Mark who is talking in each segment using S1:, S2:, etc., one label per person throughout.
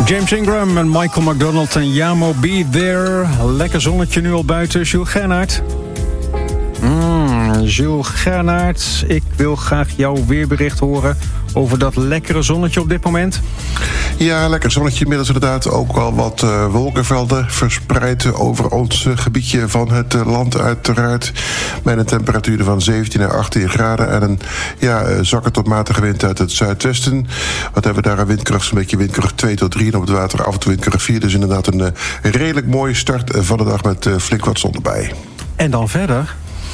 S1: James Ingram en Michael McDonald en Yamo Be There. Lekker zonnetje nu al buiten. Jules Gernaert. Jules Gernaert, ik wil graag jouw weerbericht horen over dat lekkere zonnetje op dit moment.
S2: Ja, lekker zonnetje. Inmiddels inderdaad ook wel wat wolkenvelden verspreid over ons gebiedje van het land uiteraard. Met een temperatuur van 17 naar 18 graden en een zakken tot matige wind uit het zuidwesten. Wat hebben we daar? Een windkracht, zo'n beetje windkracht 2 tot 3 en op het water af en toe windkracht 4. Dus inderdaad een redelijk mooie start van de dag met flink wat zon erbij.
S1: En dan verder?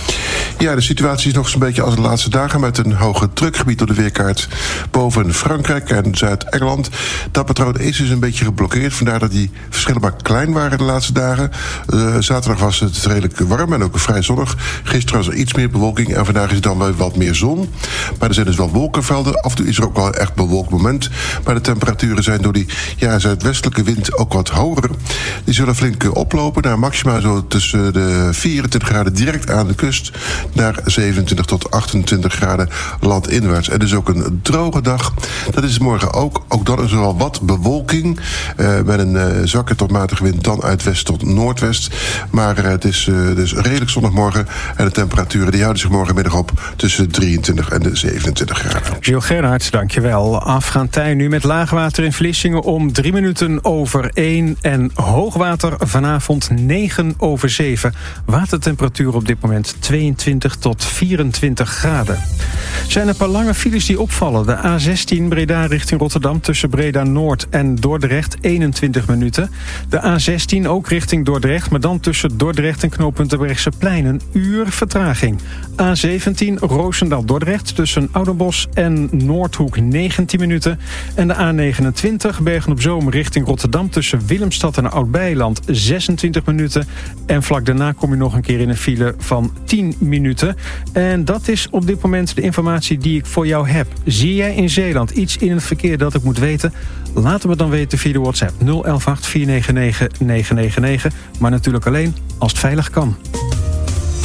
S2: Ja, de situatie is nog zo'n beetje als de laatste dagen met een hoge drukgebied op de weerkaart boven Frankrijk en Zuid-Engeland. Dat patroon is dus een beetje geblokkeerd. Vandaar dat die verschillen maar klein waren de laatste dagen. Zaterdag was het redelijk warm en ook vrij zonnig. Gisteren was er iets meer bewolking en vandaag is het dan wel wat meer zon. Maar er zijn dus wel wolkenvelden. Af en toe is er ook wel een echt bewolkt moment. Maar de temperaturen zijn door die zuidwestelijke wind ook wat hoger. Die zullen flink oplopen naar maxima zo tussen de 24 graden direct aan de kust naar 27 tot 28 graden landinwaarts. En dus ook een droge dag. Dat is morgen ook. Ook dan is er wel wat bewolking. Met een zwakke tot matige wind dan uit west tot noordwest. Maar het is dus redelijk zonnig morgen. En de temperaturen die houden zich morgenmiddag op tussen de 23 en de 27 graden.
S1: Jules Gernaert, dankjewel. Afgaan tij nu met laagwater in Vlissingen om 3 minuten over 1. En hoogwater vanavond 9 over 7. Watertemperatuur op dit moment 22 tot 24 graden. Er zijn een paar lange files die opvallen. De A16 Breda richting Rotterdam tussen Breda Noord en Dordrecht 21 minuten. De A16 ook richting Dordrecht, maar dan tussen Dordrecht en knooppunt Terbrechtseplein een uur vertraging. A17 Roosendaal-Dordrecht tussen Oudenbosch en Noordhoek 19 minuten. En de A29 Bergen-op-Zoom richting Rotterdam tussen Willemstad en Oud-Beiland 26 minuten. En vlak daarna kom je nog een keer in een file van 10 minuten. En dat is op dit moment de informatie die ik voor jou heb. Zie jij in Zeeland iets in het verkeer dat ik moet weten? Laat me dan weten via de WhatsApp 0118 499 999. Maar natuurlijk alleen als het veilig kan.